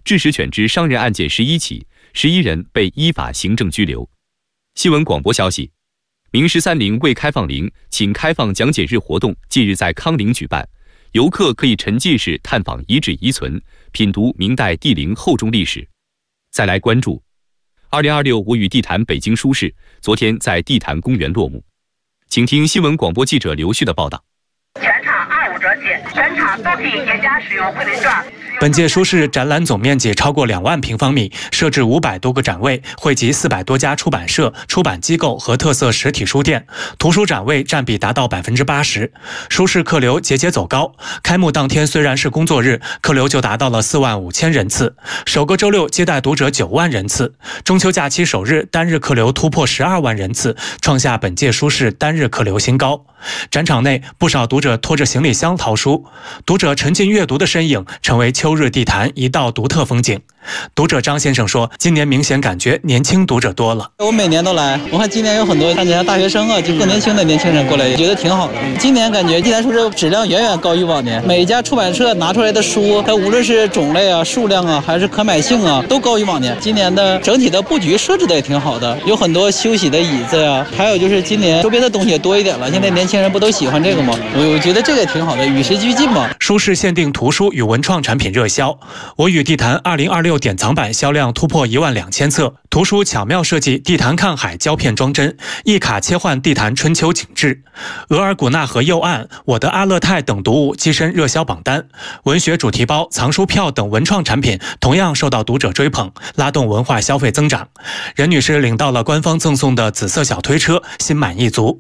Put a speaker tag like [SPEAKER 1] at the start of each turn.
[SPEAKER 1] 致使犬只伤人案件11起，11人被依法行政拘留。新闻广播消息，明13陵未开放陵请开放讲解日活动近日在康陵举办，游客可以沉浸式探访遗址遗存，品读明代帝陵厚重历史。再来关注2026我与地坛北京书市昨天在地坛公园落幕，请听新闻广播记者刘旭的报道。
[SPEAKER 2] 全场25折起，全场都可以叠加使用会员券。
[SPEAKER 3] 本届书市展览总面积超过2万平方米，设置500多个展位，汇集400多家出版社、出版机构和特色实体书店，图书展位占比达到80%。书市客流节节走高，开幕当天虽然是工作日，客流就达到了4万5千人次，首个周六接待读者9万人次，中秋假期首日单日客流突破12万人次，创下本届书市单日客流新高。展场内不少读者拖着行李箱淘书，读者沉浸阅读的身影成为秋日地坛一道独特风景。读者张先生说，今年明显感觉年轻读者多了。
[SPEAKER 4] 我每年都来，我看今年有很多看起来大学生啊，就更年轻的年轻人过来，觉得挺好的。今年感觉地坛书市质量远远高于往年，每一家出版社拿出来的书，它无论是种类啊、数量啊，还是可买性啊，都高于往年。今年的整体的布局设置的也挺好的，有很多休息的椅子呀，还有就是今年周边的东西也多一点了。现在年轻人不都喜欢这个吗？我觉得这个也挺好的，与时俱进嘛。
[SPEAKER 3] 书市限定图书与文创产品热销，我与地坛2026典藏版销量突破12000册，图书巧妙设计地坛看海胶片装帧，一卡切换地坛春秋景致。额尔古纳河右岸、我的阿勒泰等读物跻身热销榜单，文学主题包、藏书票等文创产品同样受到读者追捧，拉动文化消费增长。任女士领到了官方赠送的紫色小推车，心满意足。